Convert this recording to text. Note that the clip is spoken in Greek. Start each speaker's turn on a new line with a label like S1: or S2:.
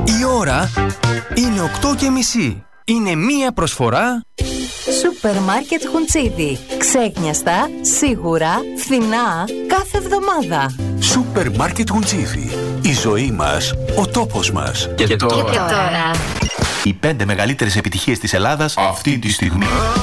S1: Η ώρα είναι 8:30. Είναι μία προσφορά
S2: Σούπερ Μάρκετ Χουντσίδι. Ξέκνιαστα, σίγουρα, φθηνά, κάθε εβδομάδα.
S3: Σούπερ Μάρκετ Χουντσίδι. Η ζωή μας, ο τόπος μας.
S4: Και τώρα.
S5: Οι 5 μεγαλύτερες επιτυχίες της Ελλάδας αυτή τη στιγμή.